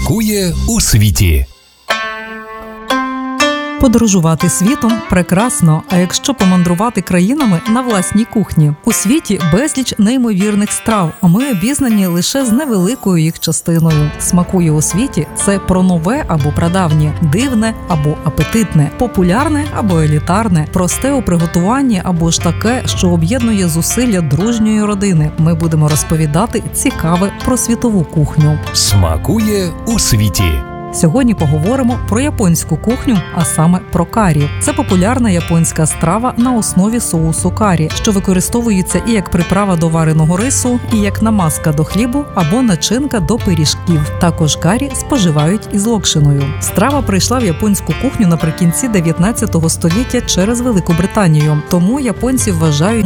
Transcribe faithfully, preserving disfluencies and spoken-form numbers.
Смакує у світі. Подорожувати світом прекрасно, а якщо помандрувати країнами на власній кухні. У світі безліч неймовірних страв, а ми обізнані лише з невеликою їх частиною. Смакує у світі – це про нове або прадавнє, дивне або апетитне, популярне або елітарне, просте у приготуванні або ж таке, що об'єднує зусилля дружньої родини. Ми будемо розповідати цікаве про світову кухню. Смакує у світі. Сьогодні поговоримо про японську кухню, а саме про карі. Це популярна японська страва на основі соусу карі, що використовується і як приправа до вареного рису, і як намазка до хлібу або начинка до пиріжків. Також карі споживають із локшиною. Страва прийшла в японську кухню наприкінці дев'ятнадцятого століття через Велику Британію. Тому японці вважають